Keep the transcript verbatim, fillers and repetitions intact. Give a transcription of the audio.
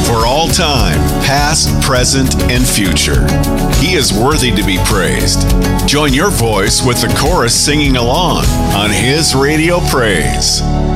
for all time, past, present, and future. He is worthy to be praised. Join your voice with the chorus singing along on His Radio Praise.